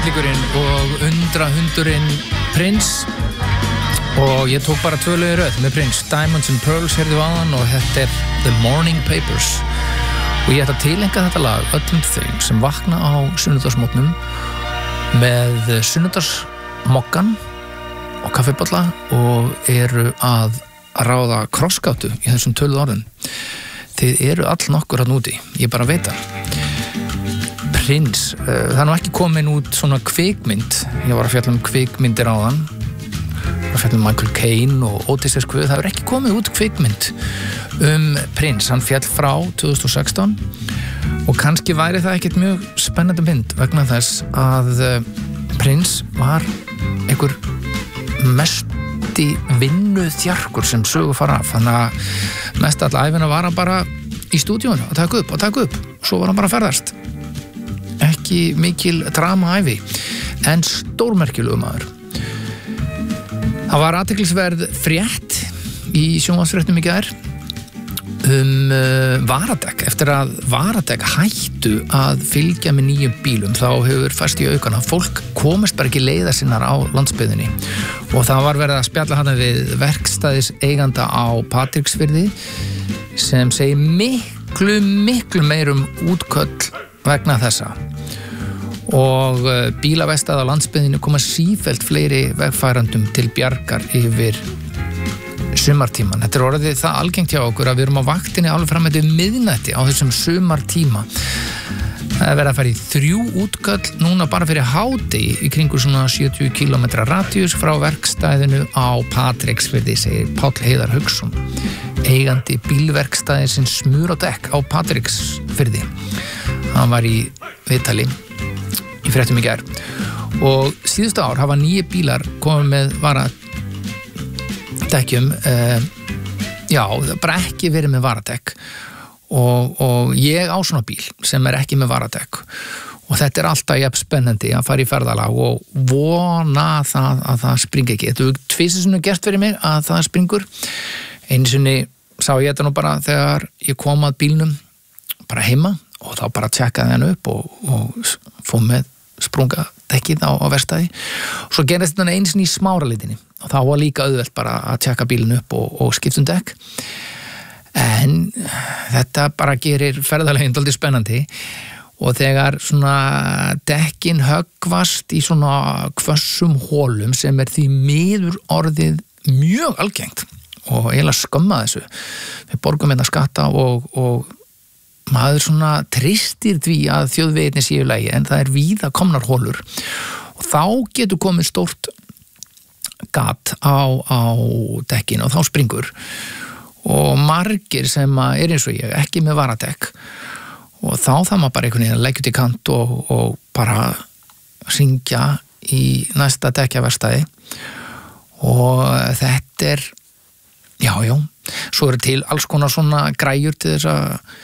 snillingurinn og undrahundurinn Prince og ég tók bara 2 lög í röð með Prince. Diamonds and Pearls heyrðu áðan og þetta The Morning Papers og ég ætla að tileinka þetta lag öllum þeim sem vakna á sunnudagsmorgnum með sunnudagsmoggan og kaffibolla og eru að ráða krossgátu í þessum töluðu orðum. Þið eru all nokkur að núti, ég bara veit það. Prince, það nú ekki komin út svona kvikmynd, ég var að fjalla kvikmyndir áðan, að fjalla Michael Caine og Otis S. Kvöð, það er ekki komið út kvikmynd Prince, hann fjall frá 2016 og kannski væri það ekkert mjög spennandi mynd vegna þess að Prince var einhver mesti vinnuþjarkur sem sögu fara af, þannig að mest all ævina var hann bara í stúdíónu að taka upp, svo var hann bara að ferðast. Ekki mikil dramaævi en stórmerkilegu maður. Það var athyglisverð frétt í sjónvarpsfréttum í gær Varadek. Eftir að Varadek hættu að fylgja með nýjum bílum þá hefur fæst í aukana fólk komist bara ekki leiða sinnar á landsbyggðinni og það var verið að spjalla hana við verkstæðis eiganda á Patreksfirði sem segir miklu meirum útköll vegna þessa og bílavestað á landsbyggðinu koma sífellt fleiri vegfærandum til bjargar yfir sumartíman. Þetta orðið það algengt hjá okkur að við erum á vaktinni alveg fram eftir miðnætti á þessum sumartíma. Það verið að fara í 3 útköll núna bara fyrir hádegi í kringu svona 70 km radíus frá verkstæðinu á Patreksfirði, segir Páll Heiðar Hauksson, eigandi bílverkstæðisins Smur og Dekk á Patreksfirði. Hann var í viðtali í fréttum í gær og síðustu ár hafa 9 bílar komið með varadekkjum bara ekki verið með varadekk og ég á svona bíl sem ekki með varadekk og þetta alltaf jafn spennandi að fara í ferðalag og vona það að það springi ekki. Þetta er tvisvar gert fyrir mig að það springur. Einu sinni sá ég þetta nú bara þegar ég kom að bílnum bara heima og þá bara tjekkaði hann upp og fór með sprunga dekkið á verkstæði. Svo gerðist þetta einu sinni í Smáralitinni og þá var líka auðvelt bara að tjekka bílinn upp og skipta dekk. En þetta bara gerir ferðalaginn dálítið spennandi og þegar svona dekkin höggvast í svona hvössum hólum sem því miður orðið mjög algengt og eiginlega skömma þessu. Við borgum hérna skatta og maður svona treystir því að þjóðveginni séu í lagi en það víða komnar hólur og þá getur komið stórt gat á dekkin og þá springur og margir sem eins og ég ekki með varadekk og þá það maður bara einhvern veginn að leggja út í kant og bara syngja í næsta dekkjaverkstæði og þetta já, svo til alls konar svona græjur til þess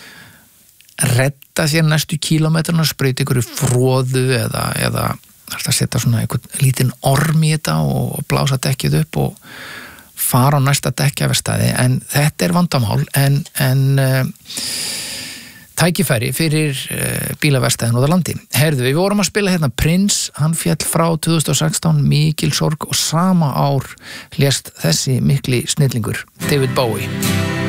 að redda sér næstu kílómetrana, sprauta ykkur froðu eða alltaf setja svona einhvern lítinn orm í þetta og blása dekkið upp og fara á næsta dekkjaverkstæði en þetta vandamál en tækifæri fyrir bílaverkstæðin út á landi. Heyrðu, við vorum að spila hérna Prince, hann féll frá 2016, mikil sorg og sama ár lést þessi mikli snillingur David Bowie.